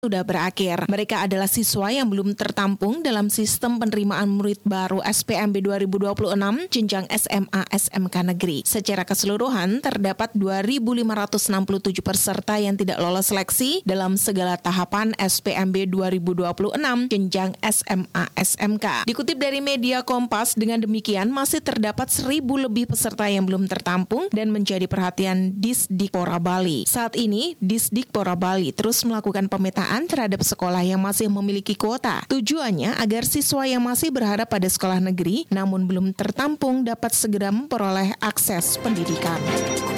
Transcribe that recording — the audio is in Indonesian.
sudah berakhir. Mereka adalah siswa yang belum tertampung dalam sistem penerimaan murid baru SPMB 2026 jenjang SMA SMK Negeri. Secara keseluruhan, terdapat 2.567 peserta yang tidak lolos seleksi dalam segala tahapan SPMB 2026 jenjang SMA SMK. Dikutip dari media Kompas, dengan demikian masih terdapat 1.000 lebih peserta yang belum tertampung dan menjadi perhatian Disdikpora Bali. Saat ini, Disdikpora Bali terus melakukan pemetaan terhadap sekolah yang masih memiliki kuota. Tujuannya agar siswa yang masih berharap pada sekolah negeri namun belum tertampung dapat segera memperoleh akses pendidikan.